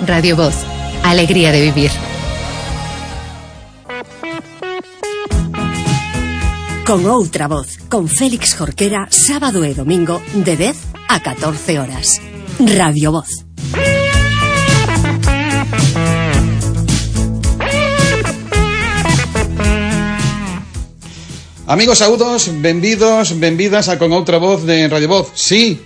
Radio Voz. Alegría de vivir. Con outra voz, con Félix Jorquera, sábado e domingo, de 10 a 14 horas. Radio Voz. Amigos, saúdos, benvidas a Con outra voz de Radio Voz. Sí,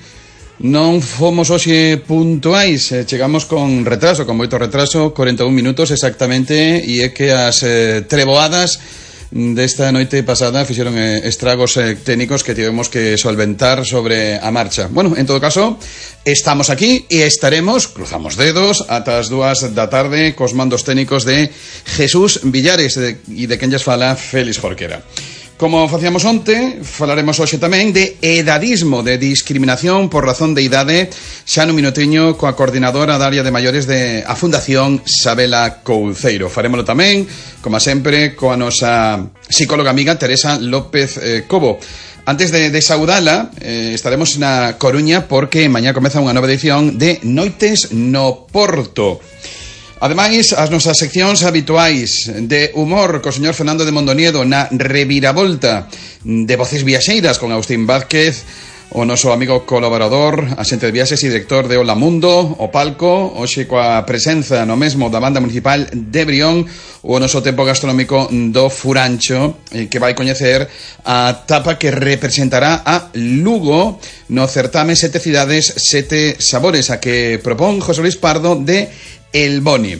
non fomos hoxe puntuais, chegamos con retraso, con moito retraso, 41 minutos exactamente, e é que as treboadas desta noite pasada fixeron estragos técnicos que tivemos que solventar sobre a marcha. Bueno, en todo caso, estamos aquí e estaremos, cruzamos dedos, ata as 2 da tarde cos mandos técnicos de Jesús Villares e de quen lles fala Félix Jorquera. Como facíamos onte, falaremos hoxe tamén de edadismo, de discriminación por razón de idade, xa no minuteño coa coordinadora da área de maiores de a Fundación Sabela Couceiro. Farémolo tamén, como sempre, coa nosa psicóloga amiga Teresa López Cobo. Antes de saudala, estaremos na Coruña porque mañá comeza unha nova edición de Noites no Porto. Ademais, as nosas seccións habituais de humor co señor Fernando de Mondoniedo na reviravolta de Voces Viaxeiras con Agustín Vázquez, o noso amigo colaborador, axente de viaxes e director de Hola Mundo, o palco, hoxe coa presenza no mesmo da Banda Municipal de Brión, o noso tempo gastronómico do Furancho, que vai coñecer a tapa que representará a Lugo no certame Sete Cidades, Sete Sabores, a que propón José Luis Pardo de El Boni.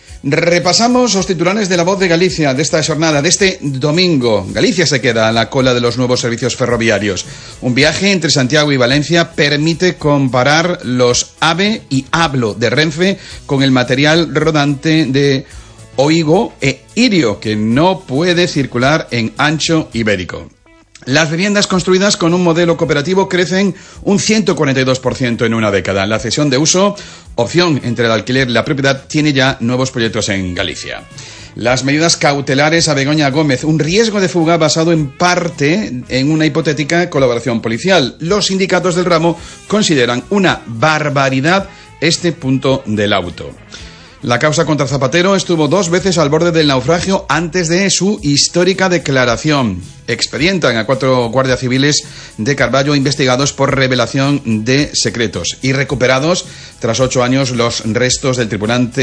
Repasamos os titulares de La Voz de Galicia desta xornada, deste domingo. Galicia se queda a la cola de los nuevos servicios ferroviarios. Un viaje entre Santiago y Valencia permite comparar los AVE y ABLO de Renfe con el material rodante de Oigo e Irio, que no puede circular en ancho ibérico. Las viviendas construidas con un modelo cooperativo crecen un 142% en una década. La cesión de uso, opción entre el alquiler y la propiedad, tiene ya nuevos proyectos en Galicia. Las medidas cautelares a Begoña Gómez, un riesgo de fuga basado en parte en una hipotética colaboración policial. Los sindicatos del ramo consideran una barbaridad este punto del auto. La causa contra Zapatero estuvo 2 veces al borde del naufragio antes de su histórica declaración. Expedientan a 4 guardias civiles de Carballo investigados por revelación de secretos y recuperados tras 8 años los restos del tripulante